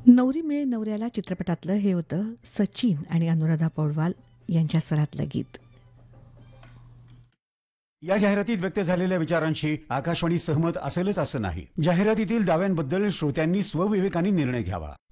नवरी मिळे नवऱ्याला चित्रपटातलं हे होतं सचिन आणि अनुराधा पौडवाल यांच्या स्वरातलं गीत. या जाहिरातीत व्यक्त झालेल्या विचारांशी आकाशवाणी सहमत असेलच असं नाही. जाहिरातीतील दाव्यांबद्दल श्रोत्यांनी स्वविवेकाने निर्णय घ्यावा.